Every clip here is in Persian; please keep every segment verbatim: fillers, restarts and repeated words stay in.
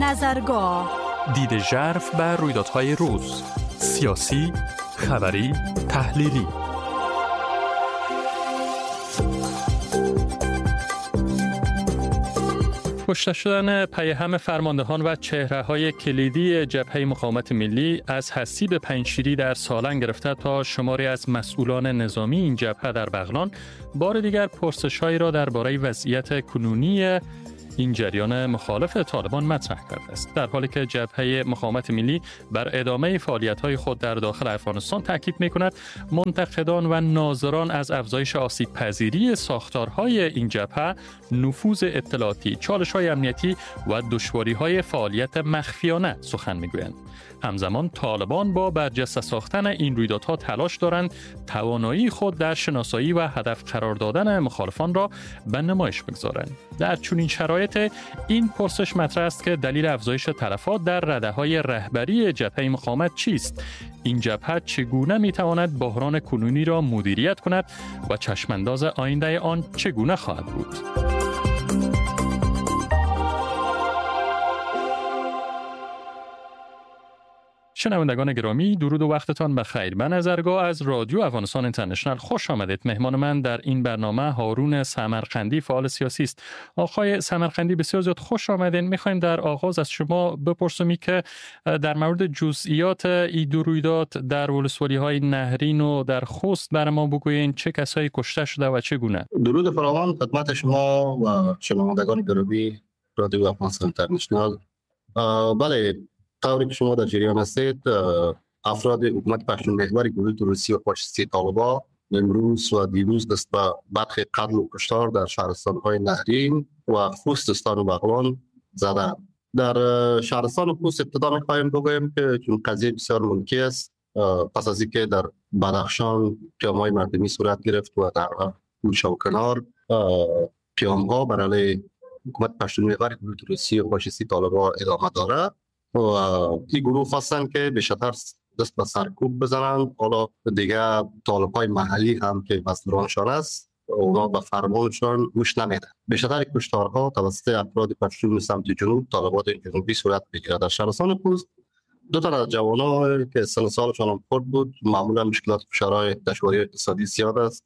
نظرگاه، دید ژرف بر رویدادهای روز، سیاسی، خبری، تحلیلی. کشته شدن پیهم فرماندهان و چهره‌های کلیدی جبهه مقاومت ملی از حسیب پنجشیری در سالن گرفته تا شماری از مسئولان نظامی این جبهه در بغلان بار دیگر پرسش‌هایی را درباره وضعیت کنونی این جریان مخالف طالبان مطرح کرده است، در حالی که جبهه مقاومت ملی بر ادامه فعالیت‌های خود در داخل افغانستان تاکید می‌کند. منتقدان و ناظران از افزایش آسیب پذیری ساختارهای این جبهه، نفوذ اطلاعاتی، چالش‌های امنیتی و دشواری‌های فعالیت مخفیانه سخن می‌گویند. همزمان طالبان با برجسته ساختن این رویدادها تلاش دارند توانایی خود در شناسایی و هدف قرار دادن مخالفان را به نمایش بگذارند. در چنین شرایط این پرسش مطرح است که دلیل افزایش تلفات در رده‌های رهبری جبهه مقاومت چیست؟ این جبهه چگونه می‌تواند بحران کنونی را مدیریت کند و چشمانداز آینده آن چگونه خواهد بود؟ شنوندگان گرامی، درود و وقتتان بخیر. به نظرگاه از رادیو افغانستان اینترنشنال خوش آمدید. مهمان من در این برنامه هارون سمرقندی، فعال سیاسی است. آقای سمرقندی بسیار زیاد خوش آمدین. می‌خوایم در آغاز از شما بپرسیم که در مورد جزئیات این دو رویداد در ولسوالی‌های نهرین و در خوست بر ما بگویین، چه کسایی کشته شده و چگونه؟ درود فراوان خدمت شما و شنوندگان گرامی رادیو افغانستان اینترنشنال. بله، طوری که شما در جریان هستید، افراد حکومت پشتون محور گروه تروریستی و فاشیستی طالبان امروز و دیروز دست به برخی قتل و کشتار در شهرستان‌های نهرین و خوست استان و بغلان زدند. در شهرستان خوست ابتدا می‌خواهیم بگوییم که چون قضیه بسیار منکی است، پس از اینکه در بدخشان قیام‌های مردمی صورت گرفت و در گوشه و کنار قیام‌ها بر علیه حکومت پشتون محور گروه تروریستی و فاشیستی طالبان ادامه دارد و این گروه خواستن که به شدت دست به سرکوب بزنند. حالا دیگه طالب‌های محلی هم که مصدرانشان است، اونا به فرمانشان گوش نمیدن. به شدت کشتارها توسط افراد پشتون سمت جنوب، طالبات جنوبی صورت میگیرد. در شهرستان خوست دو تا از جوانان که سن سالشان هم خرد بود، معمولا مشکلات فشارهای دشواری اقتصادی زیاد است،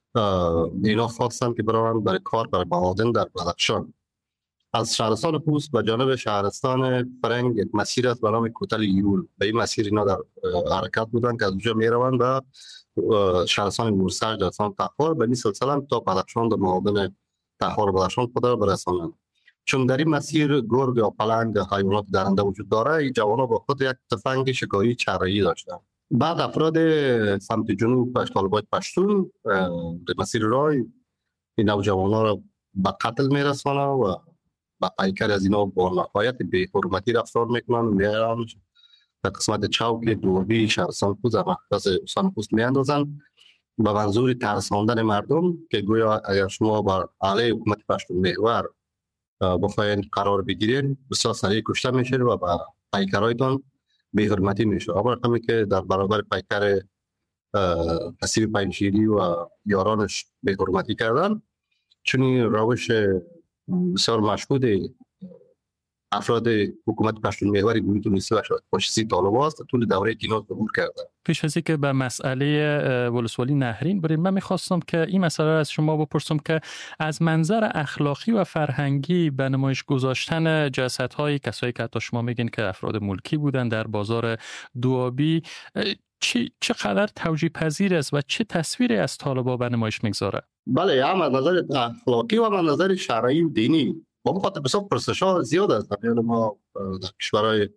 اینا خواستن که برن برای کار برای معادن در بدخشان. از شهرستان خوست و جانب شهرستان فرنگ یک مسیر است به نام کوتل یول. به این مسیر اینا در حرکت بودن که از اونجا میروند و شهرستان مورسج در استان تخار به این سلسله تا بدخشان در معادن تخار بدخشان خود را برسانند. چون در این مسیر گرگ یا پلنگ حیوانات درنده وجود داره، این جوانان با خود یک تفنگ شکاری چرایی داشتند. بعد افراد سمت جنوب طالبان پشتون در مسیر راه این نوجوانان را به قتل میرسانند و با پیکر از اینا با نهایت به حرمتی رفتار میکنن و میارن در قسمت چوک دوبی شهرستان خوست در مرکز استان خوست میاندازن به منظور ترساندن مردم که گویا اگر شما بر علیه حکومت پشتون محور بخواین قرار بگیرین بسیار سریع کشته میشه و با پیکرایتان به حرمتی میشه. اما رقمی که در برابر پیکر حسیب پنجشیری و یارانش به حرمتی کردن، چون این روش بسیار مشهود افراد حکومت پشتون محور گروه تروریستی و فاشیستی طالبان است، طول دوره کینات ظهور کرده. پیش از اینکه به مسئله ولسوالی نهرین بریم، من می‌خواستم که این مسئله را از شما بپرسم که از منظر اخلاقی و فرهنگی به نمایش گذاشتن جسدهای کسایی که حتی شما میگین که افراد ملکی بودن در بازار دوابی چی چقدر توجیه پذیر است و چه تصویری از طالبان به نمایش میگذاره؟ بله، هم از نظر اخلاقی و از نظر شرعی و دینی با بخاطر بسیار پرسش‌ها زیاد است. یعنی ما در کشورهای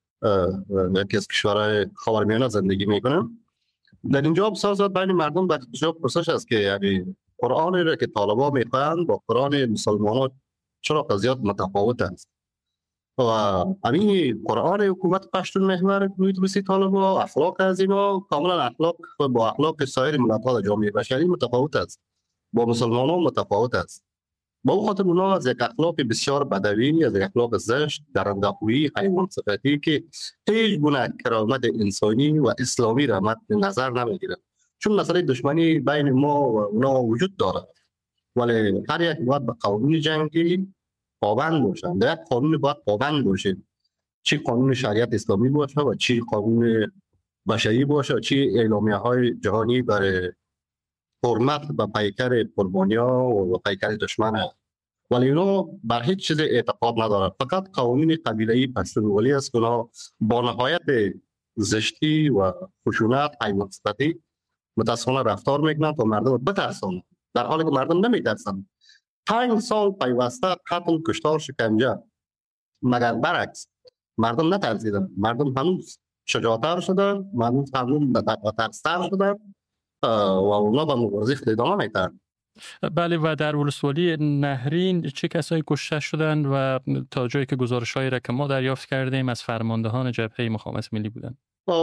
یکی از کشورهای خاورمیانه زندگی میکنیم. در اینجا بسیار زیاد بین مردم بسیار پرسش است که یعنی قرآنی را که طالبان میخوان با قرآن مسلمانان چرا قضیات متفاوت است و همین قرآن حکومت پشتون محور گروه تروریستی طالبان اخلاق از اینا کاملا اخلاق با اخلاق سایر ملت‌ها جامعه بشری متفاوت است، با مسلمانان متفاوت است. با خاطر اونا از یک اخلاق بسیار بدوی، از یک اخلاق زشت، درنده‌خویی، حیوان صفتی که هیچ گونه کرامت انسانی و اسلامی را مد نظر نمیگیره. چون مسئله دشمنی بین ما و اونا وجود داره، ولی هر یک باید به قانون جنگی پابند باشن. در یک قانون باید پابند باشه، چی قانون شریعت اسلامی باشه و چی قانون بشری باشه، چی اعلامیه های جهانی برای حرمت و پیکر قربانیا و پیکر دشمن. ولی اینا بر هیچ چیز اعتقاد ندارن، فقط قوانین قبیله‌ای پشتونولی است که اونا با نهایت زشتی و خشونت حیوان صفتی متاسفانه رفتار میکنن تا مردم بترسانن، در حالی که مردم نمیترسن. پنج سال پیوسته قتل، کشتار، شکنجه، مگر برعکس مردم نترسیدن، مردم هنوز شجاعتر شدن، مردم هنوز ترستر شدن و اونا به مبارزه خود ادامه میتن. بله، و در ولسوالی نهرین چه کسایی کشته شدن و تا جایی که گزارش‌هایی را که ما دریافت کردیم از فرماندهان جبهه مقاومت ملی بودن؟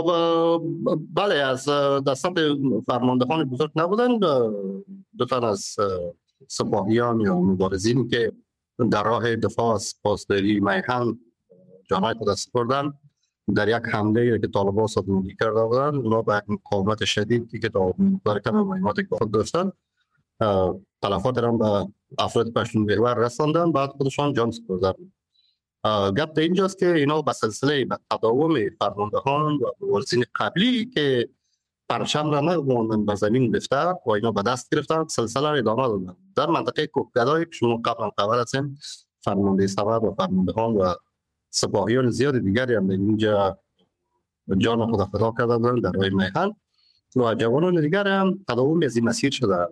بله، از دستان فرماندهان بزرگ نبودن، دو تن از سپاهیان یا مبارزین که در راه دفاع از پاسداری میهن جانهای خود سپردن در یک حمله که طالبان صدمگی کرده بودن. اونا به مقاومت شدیدی که تا در کم مهمات که خود داشتن تلفات را به افراد پشتون محور رساندن، بعد خودشان جان سپردن. گپ در اینجاست که اینا به سلسله به تداوم فرماندهان و مبارزین قبلی که پرچم را نگذاشتن به زمین گرفته و اینا به دست گرفتن، سلسله را ادامه دادن. در منطقه کوهگدای که شما قبلا خبر هستین، فرمانده سبد و فرماندهان و سپاهیان زیاد دیگری هم در اینجا جان خود فدا کرده بودن در راه میهن و جوانان دیگر هم تداوم از این مسیر شده.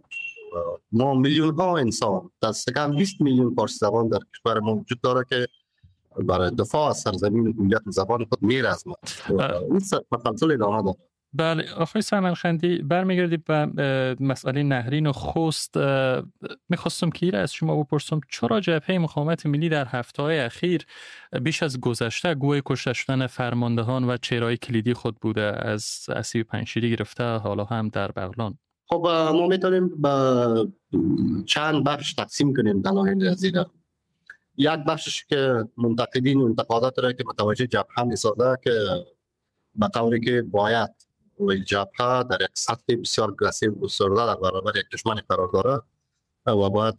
ما میلیون ها انسان، دست کم بیست میلیون فارسی زبان در کشور ما وجود داره که برای دفاع از سرزمین هویت زبان خود میرزمند. این مسئله ادامه داره. بله آقای سمنخندی، برمیگردیم به مسئله نهرین و خوست. میخواستم که از شما بپرسم چرا جبهه مقاومت ملی در هفته‌های اخیر بیش از گذشته گوی کشته شدن فرماندهان و چهره‌های کلیدی خود بوده، از اسیب پنجشیری گرفته حالا هم در بغلان؟ خب ما میتونیم به چند بخش تقسیم کنیم دلایل از این. یک بخشش که منتقدین و انتقادات را که متوجه جبهه میسازه که به طوری که باید و جبهه در یک سطح بسیار گرسیو گسترده در برابر یک دشمن قرار داره و باید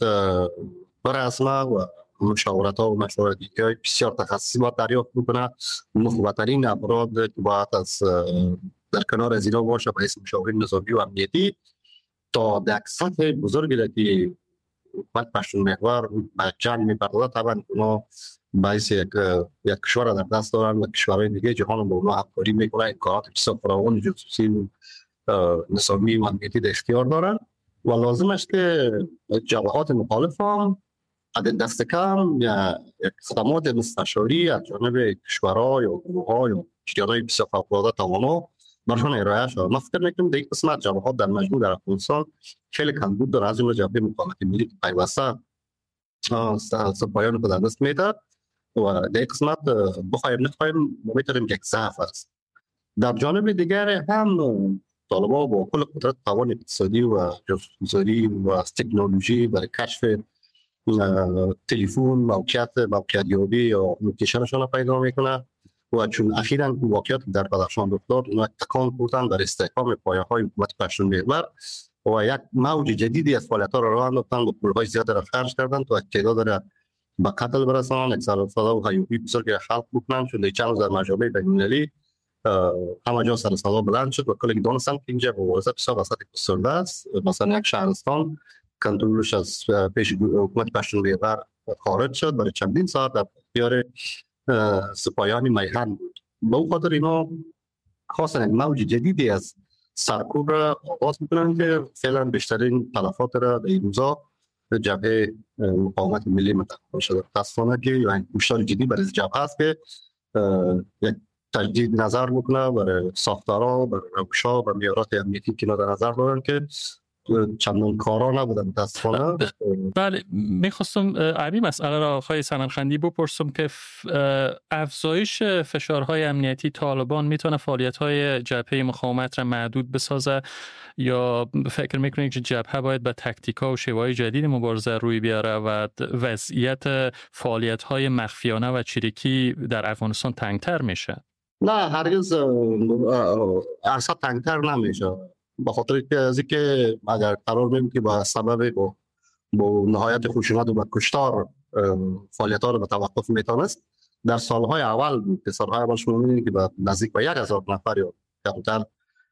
برسمه و مشاورت ها و مشورت دیگه بسیار تخصصی باید دریافت بکنه. مخبرترین افراد که باید از در کنار از اینا باشه به اسم مشاورین نظامی و امنیتی تا در یک سطح بزرگی که حکومت پشتون محور به جنگ می‌پردازه. طبعا اونا باعث یک یک کشور در دست دارن و کشورهای دیگه جهان با اونا همکاری میکنن، امکانات بسیار فراوان جاسوسی نظامی و امنیتی در اختیار دارن و لازم است که جبهات مخالف هم دست کم یا خدمات مستشاری از جانب کشورها یا گروه‌ها یا جریان‌های بسیار فوق‌العاده توانا برشان ارائه شد. من فکر میکنم در این قسمت جبهات در مجموع در افغانستان خیلی کمبود داره. از جمله جبهه مقاومت ملی که پیوسته سپاهیان خود در دست میده و در این قسمت بخوایم نخوایم ما میتونیم یک ضعف است. در جانب دیگر هم طالبان با کل قدرت توان اقتصادی و جاسوسی و تکنولوژی برای کشف تلفن موقعیت موقعیت یابی یا لوکیشنشان پیدا میکنه و چون اخیراً واقعیت در بدخشان رخ داد، اونا تکان خوردن در استحکام پایه‌های حکومت پشتون محور و یک موج جدیدی از فعالیت‌ها را راه انداختن و پول‌های زیاد را خرج کردن تا تعداد را به قتل برسانن، اکثرا و هیوهی بزرگ خلق بکنن. چون در چند روز در مجامع بین‌المللی همه جا سر صدا بلند شد و کلی دانستن که اینجا مبارزه بسیار وسط گسترده است. مثلا یک شهرستان کنترلش از پیش حکومت پشتون محور خارج شد، برای چندین ساعت در اختیار سپاهیان میهن بود. به اون خاطر اینا خواستن یک موج جدیدی از سرکوب را آغاز میکنن که فعلا بیشترین تلفات را در این روزا جبهه مقاومت ملی متحول شده. تصفانه که یک مشتر جدی برای جبهه است که یک تجدید نظر میکنه برای ساختارها، برای روشها و معیارات امنیتی که در نظر دارن که چندان کارا نبودن متاسفانه. بله، میخواستم عربی مسئله را آقای سمنخندی بپرسم که افزایش فشارهای امنیتی طالبان میتونه فعالیت‌های جبهه مقاومت را محدود بسازه یا فکر میکنید که جبهه باید به تاکتیک‌ها و شیوه‌های جدید مبارزه روی بیاره و وضعیت فعالیت‌های مخفیانه و چریکی در افغانستان تنگتر میشه؟ نه، هرگز اصلا تنگتر نمیشه. به خاطر که از اینکه اگر قرار بیم که با سبب با, با نهایت خشونت و با کشتار فعالیت‌ها رو به توقف میتونست. در سالهای اول بود که سالهای اول شما می‌بینید که نزدیک به یک هزار نفر یا کمتر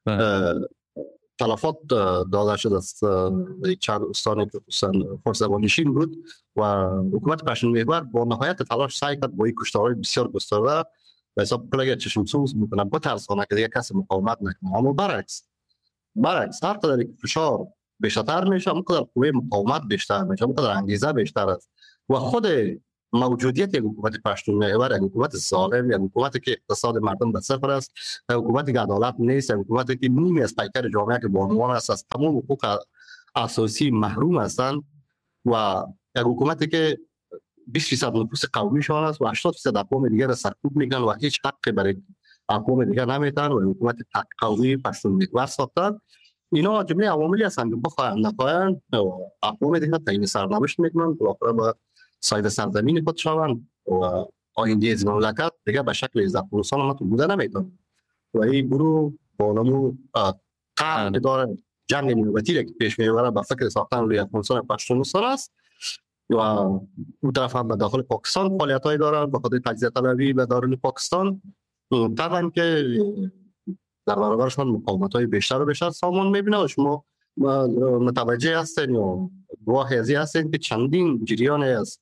تلفات داده شده است. چند استانی که فارس زبان نشین بود و حکومت پشتون محور با نهایت تلاش سعی کرد با این کشتارهای بسیار گسترده به حساب کلگه چشم سوز میکنه بترسانه که دیگه کسی مقاومت نکنه. اما برعکس برعکس هر قدر فشار بیشتر میشه اونقدر قوه مقاومت بیشتر میشه، اونقدر انگیزه بیشتر است و خود موجودیت یک حکومت پشتون محور، یک حکومت ظالم، یک حکومتی که اقتصاد مردم به صفر است، یک حکومتی که عدالت نیست، یک حکومتی که نیمی از پیکر جامعه که بانوان است از تمام حقوق اساسی محروم هستند و یک حکومتی که بیست درصد نفوس قومیشان است و هشتاد درصد اقوام دیگر را سرکوب میکنن و هیچ حقی برای اقوام دیگر نمیتن و حکومت قومی پشتون محور ساختن. اینا جمله عواملی هستند که بخواهند نخواهند اقوام دیگر تعیین سرنوشت میکنن بالاخره با صاحب سرزمین خود شوند و آینده از مملکت دیگه به شکل عزت پرسان ما تو بوده نمیتونه و این گروه با نمو قرن که داره جنگ نوبتی که پیش میبره به فکر ساختن روی افغانستان پشتونستان است و اون طرف هم به داخل پاکستان فعالیت‌هایی دارن به خاطر تجزیه طلبی به دارن پاکستان طبعا که در برابرشان مقاومت‌های بیشتر و بیشتر سامان میبینه و شما متوجه هستین یا گواه ازی هستین که چندین جریان از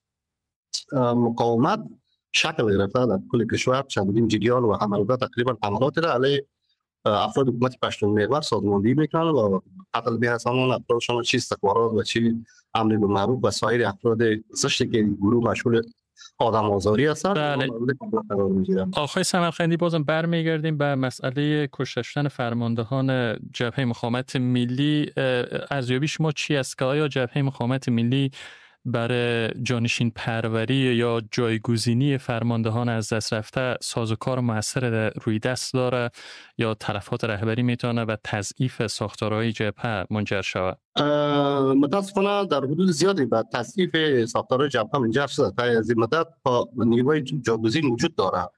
مقاومت شکل گرفته در کل کشور، چندین جریان و عملیات تقریبا حملات را علیه افراد حکومت پشتون محور سازماندهی میکنن و قتل میرسانن افرادشان چی استخبارات و چی امر بالمعروف و سایر افراد زشتی که گروه مشغول آدم آزاری هستند. بله. آقای سمرقندی بازم برمیگردیم به مسئله کشتن فرماندهان جبهه مقاومت ملی. ارزیابی شما چی است که آیا جبهه مقاومت ملی برای جانشین پروری یا جایگزینی فرماندهان از دست رفته سازوکار موثر روی دست داره یا تلفات رهبری میتونه و تضعیف ساختارهای جبهه منجر شود؟ متاسفانه در حدود زیادی به تضعیف ساختارهای جبهه منجر شده. تا از این مدت نیروی جایگزین وجود داره.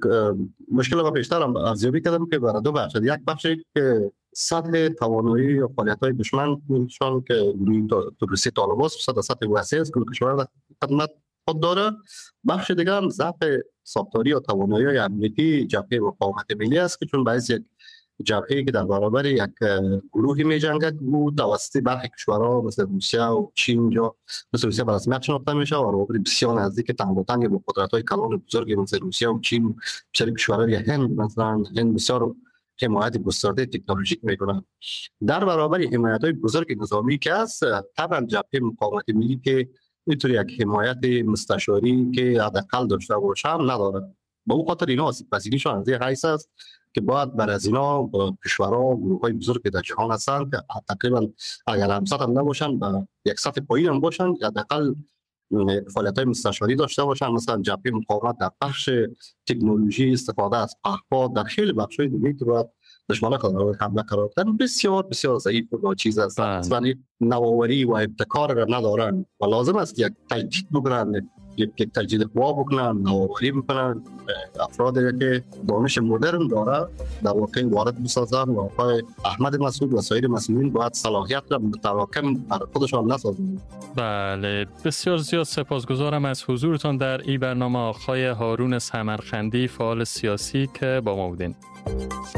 مشکل ما بیشتر هم ارزیابی کردم که برای دو بخش، یک بخشی که سطح توانایی و فعالیت‌های دشمن نشان که روسی طالبان صد سطح وسیع است که کشور خدمت خود داره. بخش دیگه هم ضعف ساختاری و توانایی امنیتی جبهه مقاومت ملی است که چون باعث یک جبهه‌ای که در برابر یک گروهی می‌جنگد بود توسط برخی کشورها مثل روسیه و چین یا مثل روسیه به رسمیت شناخته میشه و روابط بسیار نزدیک تنگ و تنگ با قدرت‌های کلان بزرگی مثل روسیه و چین، بسیاری کشورهای هند مثلا هند بسیار حمایت گسترده تکنولوژیک میکنن. در برابر حمایت‌های بزرگ نظامی که است طبعا جبهه مقاومت ملی که اینطوری یک حمایت مستشاری که حداقل داشته باشه هم نداره. با اون خاطر اینا آسیب‌پذیریشان از این حیث است که باید بر از اینا با کشورها و گروه‌های بزرگ در جهان هستند که تقریبا اگر هم سطح هم نباشن و یک سطح پایین هم باشن حداقل فعالیت‌های مستشاری داشته باشن. مثلا جبهه مقاومت در بخش تکنولوژی استفاده از پهپاد در خیلی بخش‌های دیگه که باید دشمن قرار حمله قرار دادن بسیار بسیار ضعیف و چیز است. اصلا نوآوری و ابتکار را ندارن و لازم است یک تجدید بکنن، یک تجدید قوا بکنن، نوآوری بکنن، افرادی که دانش مدرن داره در واقع وارد بسازن و آقای احمد مسعود و سایر مسئولین باید صلاحیت را متراکم بر خودشان نسازند. بله، بسیار زیاد سپاسگزارم از حضورتان در این برنامه آقای هارون سمرقندی، فعال سیاسی که با ما بودین.